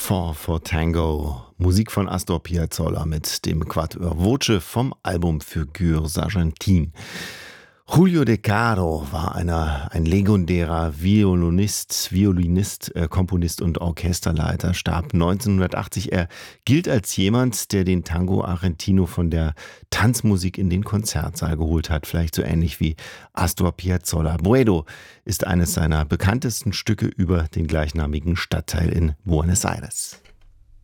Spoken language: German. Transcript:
Four for Tango. Musik von Astor Piazzolla mit dem Quatuor Voce vom Album Figure Sargentine. Julio De Caro war ein legendärer Violinist, Komponist und Orchesterleiter, starb 1980. Er gilt als jemand, der den Tango Argentino von der Tanzmusik in den Konzertsaal geholt hat, vielleicht so ähnlich wie Astor Piazzolla. Boedo ist eines seiner bekanntesten Stücke über den gleichnamigen Stadtteil in Buenos Aires.